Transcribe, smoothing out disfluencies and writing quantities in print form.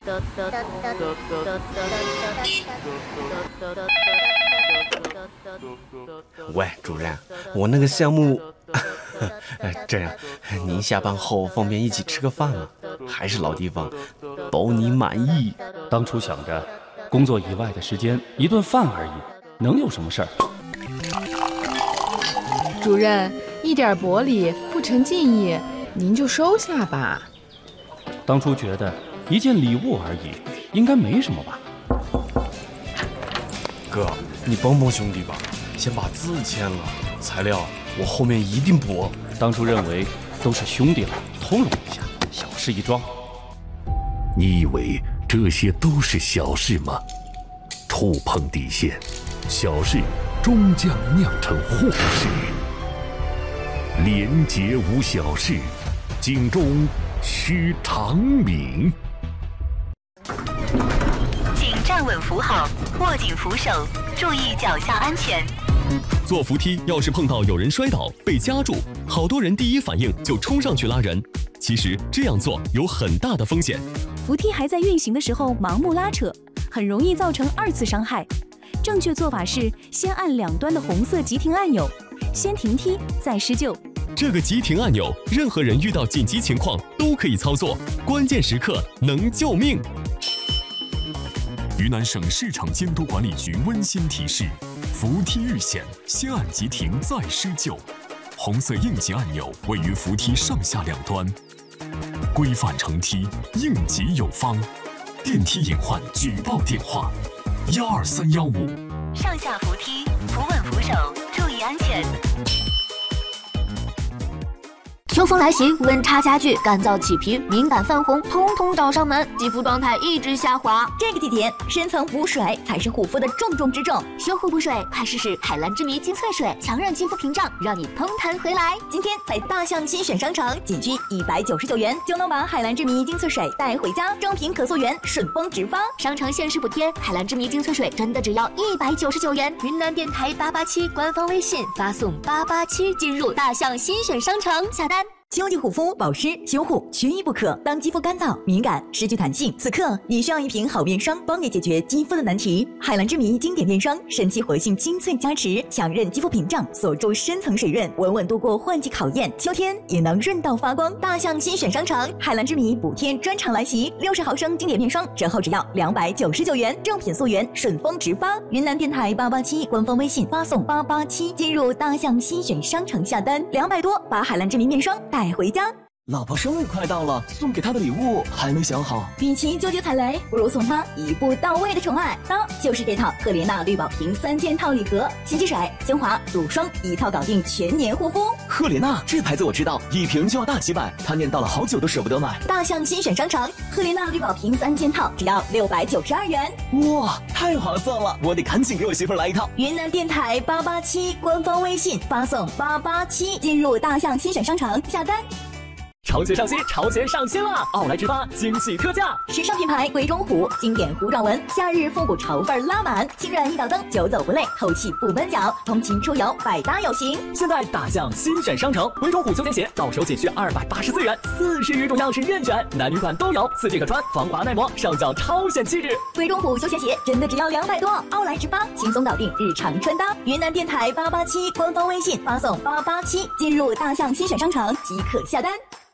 喂，主任，我那个项目这样，您下班后方便一起吃个饭吗？还是老地方，包你满意。 当初想着工作以外的时间一顿饭而已，能有什么事儿？ 主任，一点薄礼不成敬意，您就收下吧。 当初觉得一件礼物而已，应该没什么吧。 哥，你帮帮兄弟吧，先把字签了，材料我后面一定补。 当初认为都是兄弟了，通融一下，小事一桩。 你以为这些都是小事吗？触碰底线，小事终将酿成祸事。廉洁无小事，警钟须长鸣。 请站稳扶好，握紧扶手，注意脚下安全。 坐扶梯要是碰到有人摔倒被夹住，好多人第一反应就冲上去拉人。其实这样做有很大的风险。 扶梯还在运行的时候盲目拉扯，很容易造成2次伤害。正确做法是先按两端的红色急停按钮，先停梯再施救。 这个急停按钮，任何人遇到紧急情况都可以操作，关键时刻能救命。 云南省市场监督管理局温馨提示：扶梯遇险，先按急停再施救。红色应急按钮位于扶梯上下两端。规范乘梯，应急有方。电梯隐患举报电话：12315。 上下扶梯，扶稳扶手，注意安全。 秋风来袭，温差加剧，干燥起皮、敏感泛红，通通找上门，肌肤状态一直下滑。 这个季节，深层补水才是护肤的重中之重。 修护补水，快试试海蓝之谜精粹水，强韧肌肤屏障，让你嘭弹回来。 今天在大象新选商城，仅需199元就能把海蓝之谜精粹水带回家，正品可溯源，顺丰直发。 商城限时补贴，海蓝之谜精粹水真的只要199元。云南电台887官方微信发送887进入大象新选商城下单。 秋季护肤保湿修护缺一不可。当肌肤干燥、敏感、失去弹性，此刻你需要一瓶好面霜，帮你解决肌肤的难题。海蓝之谜经典面霜，神奇活性精粹加持，强韧肌肤屏障，锁住深层水润，稳稳度过换季考验。秋天也能润到发光。大象新选商城，海蓝之谜补贴专场来袭，60毫升经典面霜折后只要299元，正品溯源，顺丰直发。云南电台887官方微信发送887进入大象新选商城下单，200多把海蓝之谜面霜带回家。 老婆生日快到了，送给她的礼物还没想好。 与其纠结踩雷，不如送她一步到位的宠爱。那就是这套赫莲娜绿宝瓶3件套礼盒，洗洗水、精华、乳霜一套搞定全年护肤。 赫莲娜这牌子我知道，一瓶就要大几百，她念叨了好久都舍不得买。 大象新选商城，赫莲娜绿宝瓶3件套只要692元。 哇，太划算了，我得赶紧给我媳妇来一套。 云南电台887官方微信发送887进入大象新选商城下单。 潮鞋上新，潮鞋上新了！奥莱直发惊喜特价， 时尚品牌鬼冢虎经典弧状纹，夏日复古潮范拉满，轻软一脚蹬，久走不累，透气不闷脚，通勤出游百搭有型。 现在大象新选商城，鬼冢虎休闲鞋到手仅需284元，40余种样式任选，男女款都有，4季可穿，防滑耐磨，上脚超显气质。 鬼冢虎休闲鞋真的只要200多，奥莱直发轻松搞定日常穿搭。云南电台887官方微信发送887进入大象新选商城即可下单。